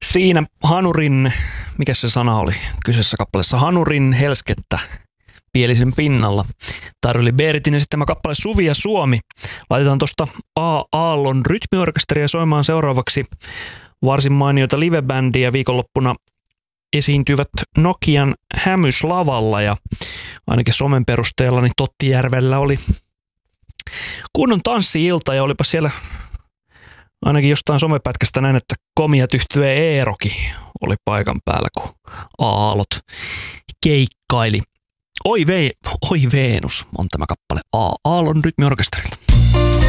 Siinä Hanurin, mikä se sana oli kyseessä kappaleessa, Hanurin helskettä Pielisen pinnalla. Tarvili Beeritin ja sitten tämä kappale Suvi ja Suomi. Laitetaan tuosta Aallon rytmiorkesteria soimaan seuraavaksi varsin mainioita livebändiä. Viikonloppuna esiintyvät Nokian Hämyslavalla ja ainakin somen perusteella niin Tottijärvellä oli kunnon tanssi-ilta ja olipa siellä ainakin jostain somepätkästä näin, että Komiat yhtye Eerokin oli paikan päällä, kun Aallot keikkaili. Oi Venus on tämä kappale Aallon rytmiorkesterilta.